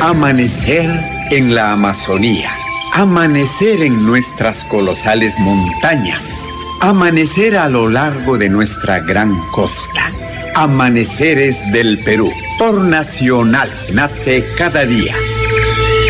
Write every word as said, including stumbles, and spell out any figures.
Amanecer en la Amazonía. Amanecer en nuestras colosales montañas. Amanecer a lo largo de nuestra gran costa. Amaneceres del Perú. Por Nacional nace cada día